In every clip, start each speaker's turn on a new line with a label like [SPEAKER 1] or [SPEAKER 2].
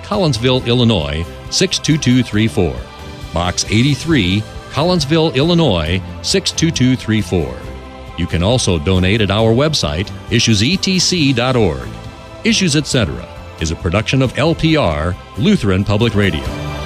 [SPEAKER 1] Collinsville, Illinois 62234. Box 83, Collinsville, Illinois 62234. You can also donate at our website, issuesetc.org. Issues Etc. is a production of LPR, Lutheran Public Radio.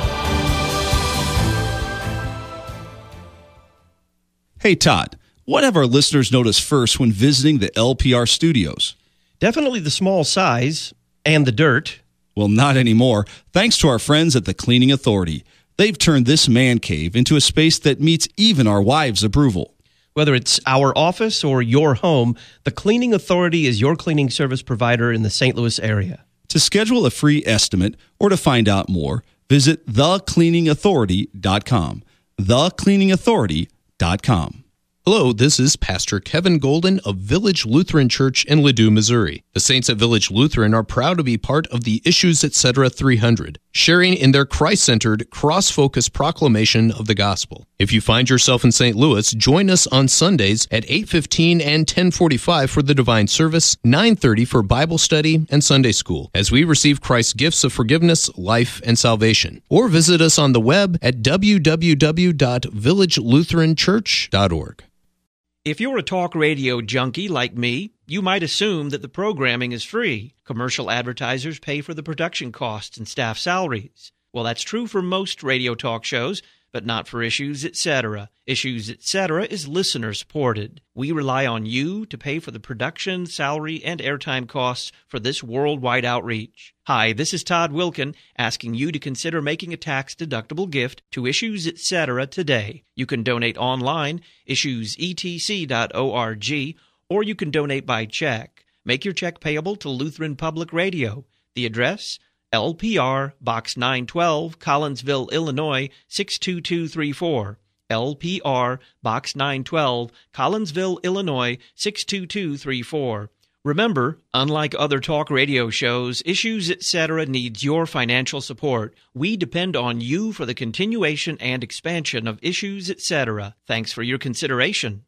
[SPEAKER 2] Hey, Todd, what have our listeners noticed first when visiting the LPR studios?
[SPEAKER 3] Definitely the small size and the dirt.
[SPEAKER 2] Well, not anymore, thanks to our friends at the Cleaning Authority. They've turned this man cave into a space that meets even our wives' approval.
[SPEAKER 3] Whether it's our office or your home, the Cleaning Authority is your cleaning service provider in the St. Louis area.
[SPEAKER 2] To schedule a free estimate or to find out more, visit thecleaningauthority.com. thecleaningauthority.com.
[SPEAKER 4] Hello, this is Pastor Kevin Golden of Village Lutheran Church in Ladue, Missouri. The saints at Village Lutheran are proud to be part of the Issues Etc. 300, sharing in their Christ-centered, cross-focused proclamation of the gospel. If you find yourself in St. Louis, join us on Sundays at 8:15 and 10:45 for the divine service, 9:30 for Bible study and Sunday school, as we receive Christ's gifts of forgiveness, life, and salvation. Or visit us on the web at www.villagelutheranchurch.org.
[SPEAKER 5] If you're a talk radio junkie like me, you might assume that the programming is free. Commercial advertisers pay for the production costs and staff salaries. Well, that's true for most radio talk shows, but not for Issues Etc. Issues Etc. is listener-supported. We rely on you to pay for the production, salary, and airtime costs for this worldwide outreach. Hi, this is Todd Wilkin, asking you to consider making a tax-deductible gift to Issues Etc. today. You can donate online, issuesetc.org, or you can donate by check. Make your check payable to Lutheran Public Radio. The address? LPR, Box 912, Collinsville, Illinois, 62234. LPR, Box 912, Collinsville, Illinois, 62234. Remember, unlike other talk radio shows, Issues Etc. needs your financial support. We depend on you for the continuation and expansion of Issues Etc. Thanks for your consideration.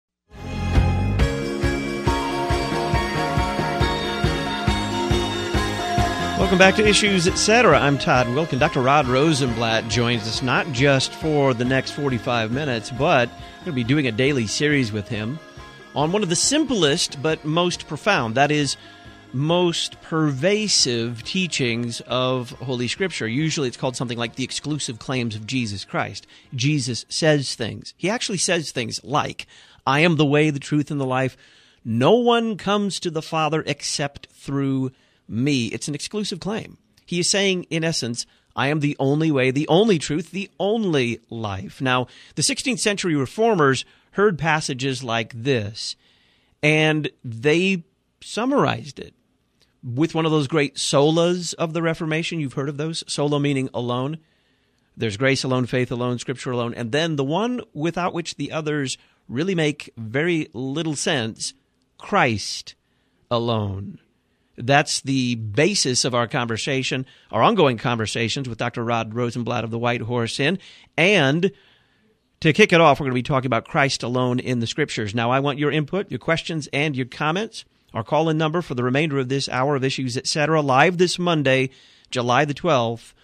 [SPEAKER 5] Welcome back to Issues Etc. I'm Todd Wilkin. Dr. Rod Rosenblatt joins us not just for the next 45 minutes, but we're going to be doing a daily series with him on one of the simplest but most profound, that is, most pervasive teachings of Holy Scripture. Usually it's called something like the exclusive claims of Jesus Christ. Jesus says things. He actually says things like, I am the way, the truth, and the life. No one comes to the Father except through me. It's an exclusive claim. He is saying, in essence, I am the only way, the only truth, the only life. Now, the 16th century reformers heard passages like this, and they summarized it with one of those great solas of the Reformation. You've heard of those? Sola meaning alone. There's grace alone, faith alone, Scripture alone, and then the one without which the others really make very little sense, Christ alone. That's the basis of our conversation, our ongoing conversations with Dr. Rod Rosenblatt of the White Horse Inn. And to kick it off, we're going to be talking about Christ alone in the Scriptures. Now, I want your input, your questions, and your comments. Our call-in number for the remainder of this hour of Issues Etc. live this Monday, July the 12th,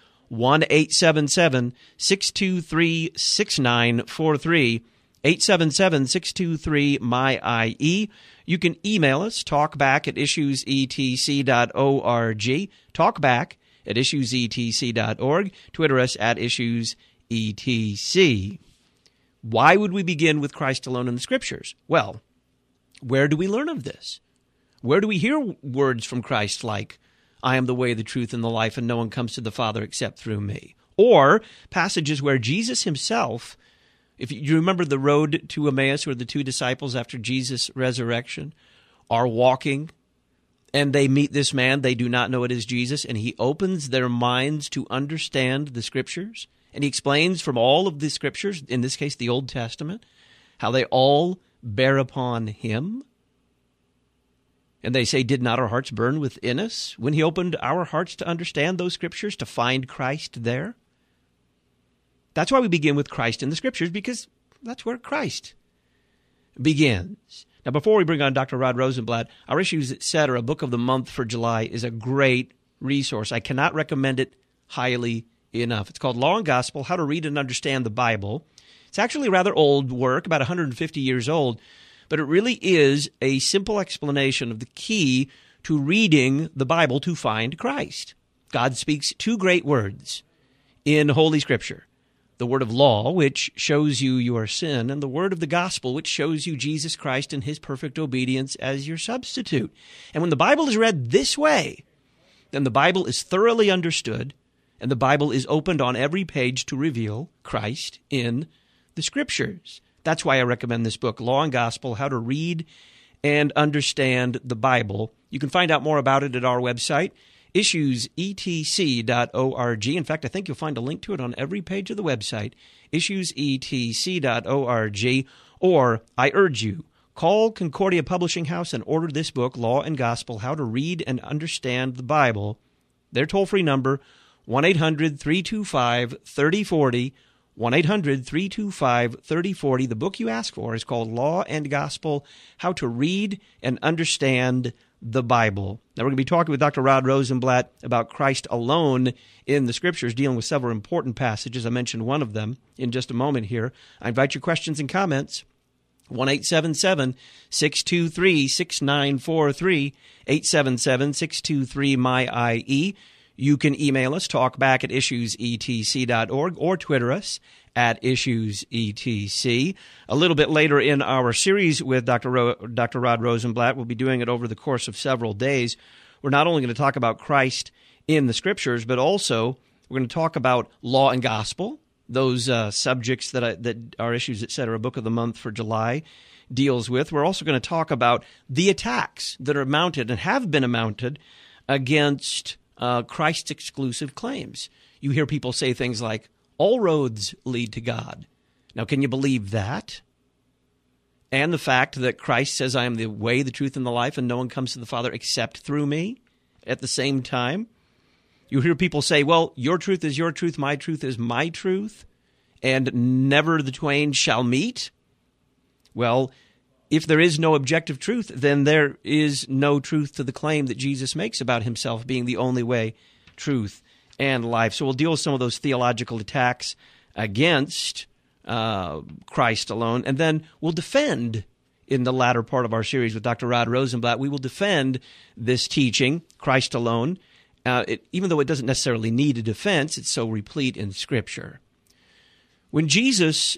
[SPEAKER 5] 1-877-623-6943, 877-623-MY-IE. You can email us, talkback@issuesetc.org, talkback@issuesetc.org, Twitter us @issuesetc. Why would we begin with Christ alone in the Scriptures? Well, where do we learn of this? Where do we hear words from Christ like, I am the way, the truth, and the life, and no one comes to the Father except through me? Or passages where Jesus himself, if you remember the road to Emmaus, where the two disciples after Jesus' resurrection are walking, and they meet this man, they do not know it is Jesus, and he opens their minds to understand the Scriptures, and he explains from all of the Scriptures, in this case the Old Testament, how they all bear upon him. And they say, did not our hearts burn within us when he opened our hearts to understand those Scriptures, to find Christ there? That's why we begin with Christ in the Scriptures, because that's where Christ begins. Now, before we bring on Dr. Rod Rosenblatt, our Issues Etc. Book of the Month for July is a great resource. I cannot recommend it highly enough. It's called Law and Gospel, How to Read and Understand the Bible. It's actually rather old work, about 150 years old, but it really is a simple explanation of the key to reading the Bible to find Christ. God speaks two great words in Holy Scripture: the word of law, which shows you your sin, and the word of the gospel, which shows you Jesus Christ and his perfect obedience as your substitute. And when the Bible is read this way, then the Bible is thoroughly understood, and the Bible is opened on every page to reveal Christ in the Scriptures. That's why I recommend this book, Law and Gospel, How to Read and Understand the Bible. You can find out more about it at our website, issuesetc.org. In fact, I think you'll find a link to it on every page of the website, issuesetc.org. Or, I urge you, call Concordia Publishing House and order this book, Law and Gospel, How to Read and Understand the Bible. Their toll-free number, 1-800-325-3040, 1-800-325-3040. The book you ask for is called Law and Gospel, How to Read and Understand the Bible. Now, we're going to be talking with Dr. Rod Rosenblatt about Christ alone in the Scriptures, dealing with several important passages. I mentioned one of them in just a moment here. I invite your questions and comments. 1-877-623-6943, 877-623-MY-IE. You can email us, talkback at issuesetc.org, or Twitter us at issuesetc. A little bit later in our series with Dr. Rod Rosenblatt, we'll be doing it over the course of several days. We're not only going to talk about Christ in the Scriptures, but also we're going to talk about law and gospel, those subjects that are Issues, Etc., Book of the Month for July deals with. We're also going to talk about the attacks that are mounted and have been mounted against Christ's exclusive claims. You hear people say things like, all roads lead to God. Now, can you believe that? And the fact that Christ says, I am the way, the truth, and the life, and no one comes to the Father except through me at the same time. You hear people say, well, your truth is your truth, my truth is my truth, and never the twain shall meet. Well, if there is no objective truth, then there is no truth to the claim that Jesus makes about himself being the only way, truth, and life. So we'll deal with some of those theological attacks against Christ alone, and then we'll defend, in the latter part of our series with Dr. Rod Rosenblatt, we will defend this teaching, Christ alone, even though it doesn't necessarily need a defense, it's so replete in Scripture. When Jesus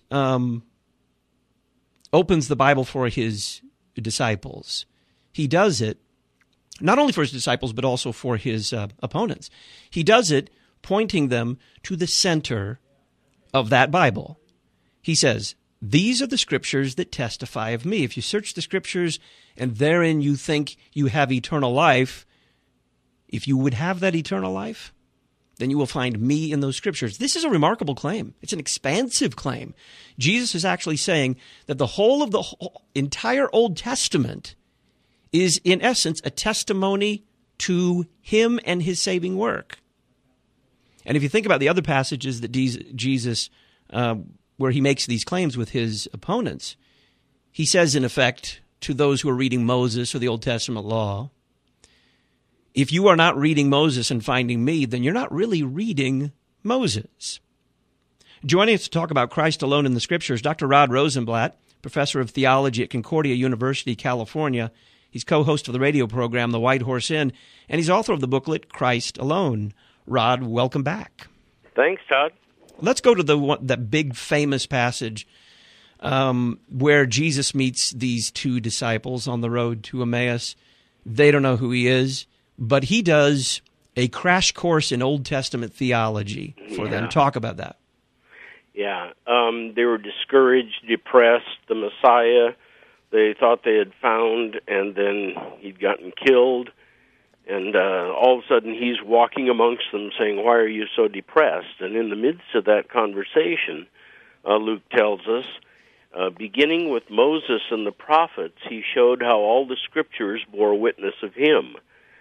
[SPEAKER 5] opens the Bible for his disciples, he does it not only for his disciples, but also for his opponents. He does it pointing them to the center of that Bible. He says, these are the Scriptures that testify of me. If you search the Scriptures and therein you think you have eternal life, if you would have that eternal life, then you will find me in those Scriptures. This is a remarkable claim. It's an expansive claim. Jesus is actually saying that the whole of the entire Old Testament is, in essence, a testimony to him and his saving work. And if you think about the other passages that Jesus, where he makes these claims with his opponents, he says, in effect, to those who are reading Moses or the Old Testament law, if you are not reading Moses and finding me, then you're not really reading Moses. Joining us to talk about Christ alone in the Scriptures, Dr. Rod Rosenblatt, professor of theology at Concordia University, California. He's co-host of the radio program, The White Horse Inn, and he's author of the booklet, Christ Alone. Rod, welcome back.
[SPEAKER 6] Thanks, Todd.
[SPEAKER 5] Let's go to that big famous passage where Jesus meets these two disciples on the road to Emmaus. They don't know who he is, but he does a crash course in Old Testament theology for them. Talk about that.
[SPEAKER 6] Yeah. They were discouraged, depressed. The Messiah, they thought they had found, and then he'd gotten killed. And all of a sudden he's walking amongst them saying, why are you so depressed? And in the midst of that conversation, Luke tells us, beginning with Moses and the prophets, he showed how all the Scriptures bore witness of him.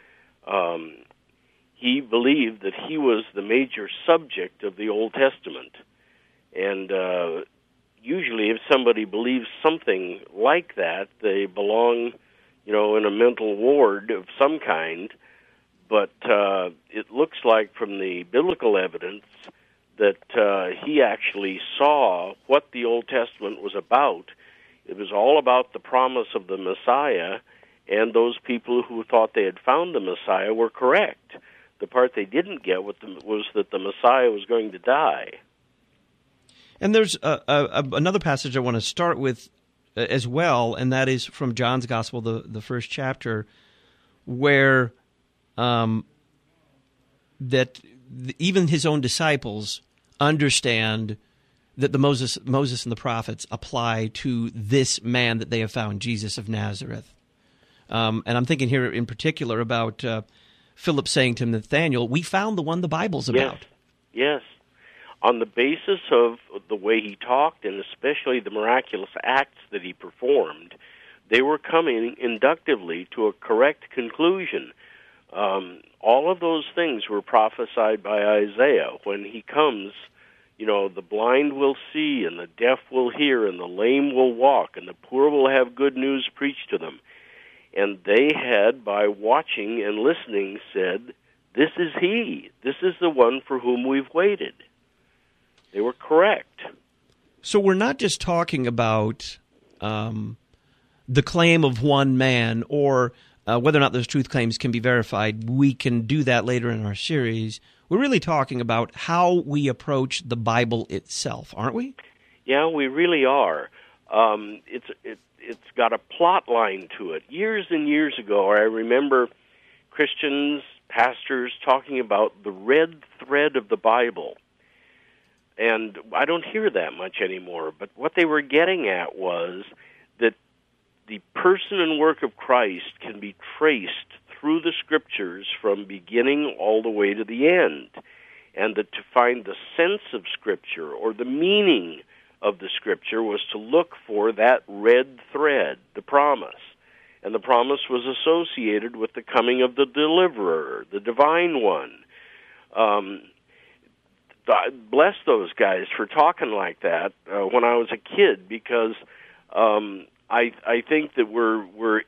[SPEAKER 6] He believed that he was the major subject of the Old Testament. And usually if somebody believes something like that, they belong, in a mental ward of some kind. but it looks like from the biblical evidence that he actually saw what the Old Testament was about. It was all about the promise of the Messiah, and those people who thought they had found the Messiah were correct. The part they didn't get was that the Messiah was going to die.
[SPEAKER 5] And there's another passage I want to start with as well, and that is from John's Gospel, the first chapter, where even his own disciples understand that the Moses and the prophets apply to this man that they have found, Jesus of Nazareth. And I'm thinking here in particular about Philip saying to Nathanael, "We found the one the Bible's about."
[SPEAKER 6] Yes. On the basis of the way he talked, and especially the miraculous acts that he performed, they were coming inductively to a correct conclusion. All of those things were prophesied by Isaiah. When he comes, the blind will see, and the deaf will hear, and the lame will walk, and the poor will have good news preached to them. And they had, by watching and listening, said, "This is he. This is the one for whom we've waited." They were correct.
[SPEAKER 5] So we're not just talking about the claim of one man, or whether or not those truth claims can be verified. We can do that later in our series. We're really talking about how we approach the Bible itself, aren't we?
[SPEAKER 6] Yeah, we really are. It's got a plot line to it. Years and years ago, I remember Christians, pastors, talking about the red thread of the Bible. And I don't hear that much anymore. But what they were getting at was that the person and work of Christ can be traced through the Scriptures from beginning all the way to the end. And that to find the sense of Scripture or the meaning of the Scripture was to look for that red thread, the promise. And the promise was associated with the coming of the deliverer, the divine one. Bless those guys for talking like that when I was a kid, because I think that we're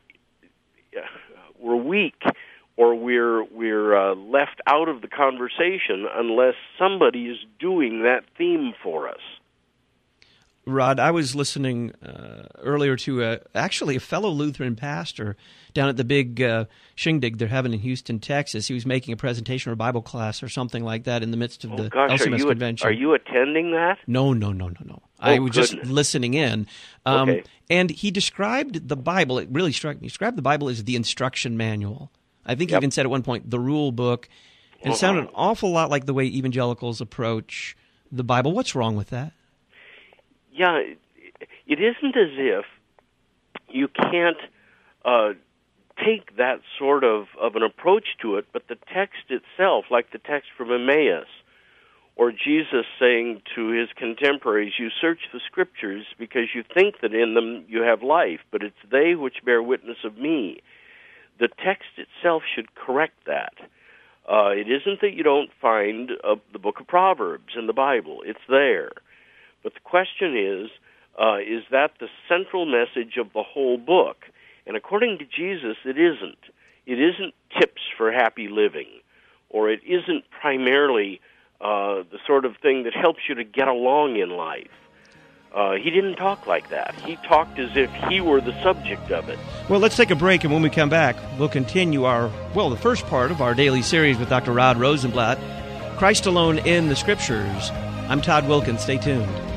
[SPEAKER 6] weak, or we're left out of the conversation unless somebody is doing that theme for us.
[SPEAKER 5] Rod, I was listening earlier to actually a fellow Lutheran pastor down at the big shindig they're having in Houston, Texas. He was making a presentation or a Bible class or something like that in the midst of the LCMS convention.
[SPEAKER 6] Are you attending that?
[SPEAKER 5] No. I was just listening in.
[SPEAKER 6] Okay.
[SPEAKER 5] And he described the Bible, it really struck me, he described the Bible as the instruction manual. I think he even said at one point, the rule book. And it sounded an awful lot like the way evangelicals approach the Bible. What's wrong with that?
[SPEAKER 6] Yeah, it isn't as if you can't take that sort of an approach to it, but the text itself, like the text from Emmaus, or Jesus saying to his contemporaries, "You search the Scriptures because you think that in them you have life, but it's they which bear witness of me." The text itself should correct that. It isn't that you don't find the book of Proverbs in the Bible. It's there. But the question is that the central message of the whole book? And according to Jesus, it isn't. It isn't tips for happy living, or it isn't primarily the sort of thing that helps you to get along in life. He didn't talk like that. He talked as if he were the subject of it.
[SPEAKER 5] Well, let's take a break, and when we come back, we'll continue the first part of our daily series with Dr. Rod Rosenblatt, Christ Alone in the Scriptures. I'm Todd Wilkins. Stay tuned.